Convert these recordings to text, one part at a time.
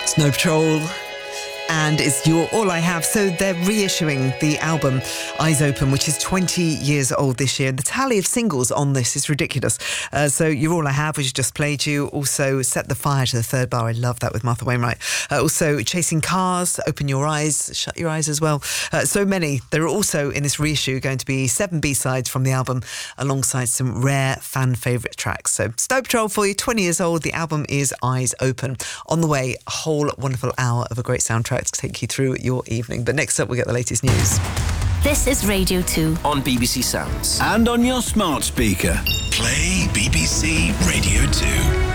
Snow Patrol, and it's You're All I Have. So they're reissuing the album Eyes Open, which is 20 years old this year. The tally of singles on this is ridiculous. So You're All I Have, which just played you. Also Set the Fire to the Third Bar. I love that with Martha Wainwright. Also Chasing Cars, Open Your Eyes, Shut Your Eyes as well. So many. There are also in this reissue going to be 7 B-sides from the album alongside some rare fan favourite tracks. So Snow Patrol for you, 20 years old. The album is Eyes Open. On the way, a whole wonderful hour of a great soundtrack to take you through your evening. But next up, we'll get the latest news. This is Radio 2 on BBC Sounds and on your smart speaker. Play BBC Radio 2.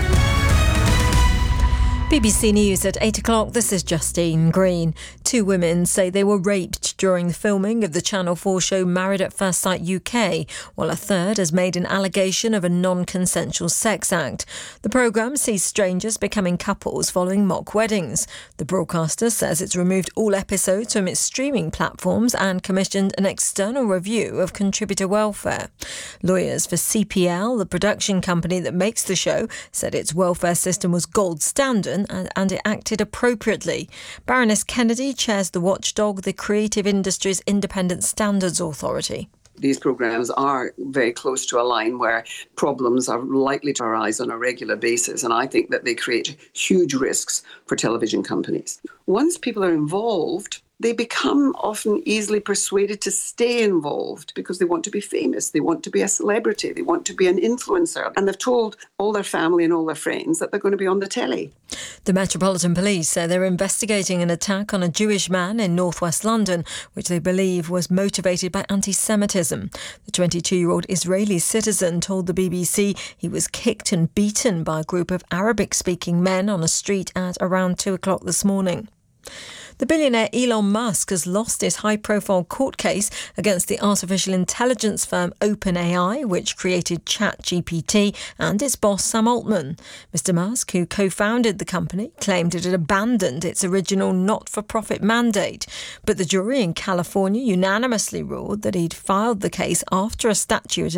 BBC News at 8 o'clock. This is Justine Green. 2 women say they were raped during the filming of the Channel 4 show Married at First Sight UK, while a third has made an allegation of a non-consensual sex act. The programme sees strangers becoming couples following mock weddings. The broadcaster says it's removed all episodes from its streaming platforms and commissioned an external review of contributor welfare. Lawyers for CPL, the production company that makes the show, said its welfare system was gold standard and it acted appropriately. Baroness Kennedy chairs the watchdog, the Creative Industries Independent Standards Authority. These programmes are very close to a line where problems are likely to arise on a regular basis, and I think that they create huge risks for television companies. Once people are involved, they become often easily persuaded to stay involved because they want to be famous, they want to be a celebrity, they want to be an influencer, and they've told all their family and all their friends that they're going to be on the telly. The Metropolitan Police say they're investigating an attack on a Jewish man in northwest London, which they believe was motivated by anti-Semitism. The 22-year-old Israeli citizen told the BBC he was kicked and beaten by a group of Arabic-speaking men on a street at around 2 o'clock this morning. The billionaire Elon Musk has lost his high-profile court case against the artificial intelligence firm OpenAI, which created ChatGPT, and its boss Sam Altman. Mr. Musk, who co-founded the company, claimed it had abandoned its original not-for-profit mandate. But the jury in California unanimously ruled that he'd filed the case after a statute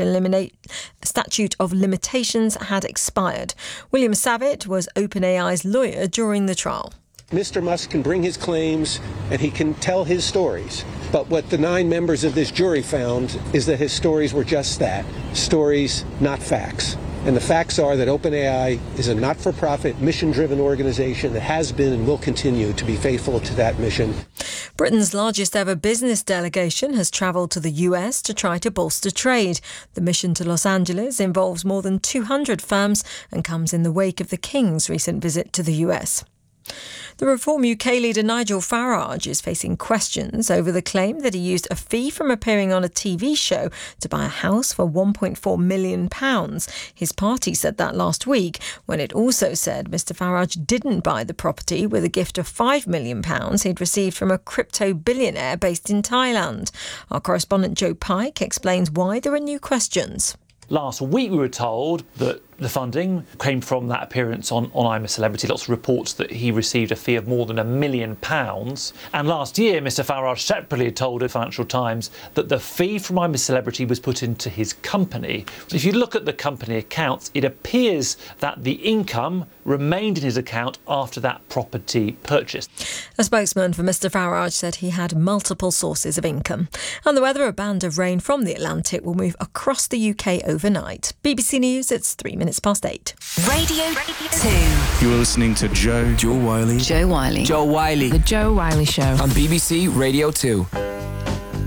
of limitations had expired. William Savitt was OpenAI's lawyer during the trial. Mr. Musk can bring his claims and he can tell his stories. But what the 9 members of this jury found is that his stories were just that, stories, not facts. And the facts are that OpenAI is a not-for-profit, mission-driven organization that has been and will continue to be faithful to that mission. Britain's largest ever business delegation has travelled to the US to try to bolster trade. The mission to Los Angeles involves more than 200 firms and comes in the wake of the King's recent visit to the US. The Reform UK leader Nigel Farage is facing questions over the claim that he used a fee from appearing on a TV show to buy a house for £1.4 million. His party said that last week, when it also said Mr Farage didn't buy the property with a gift of £5 million he'd received from a crypto billionaire based in Thailand. Our correspondent Joe Pike explains why there are new questions. Last week we were told that the funding came from that appearance on I'm a Celebrity. Lots of reports that he received a fee of more than £1 million. And last year, Mr Farage separately told the Financial Times that the fee from I'm a Celebrity was put into his company. If you look at the company accounts, it appears that the income remained in his account after that property purchase. A spokesman for Mr Farage said he had multiple sources of income. And the weather, a band of rain from the Atlantic will move across the UK overnight. BBC News, it's 3:08. Radio 2. You're listening to Joe Wiley. Joe Wiley. Joe Wiley The Joe Wiley Show on BBC Radio 2.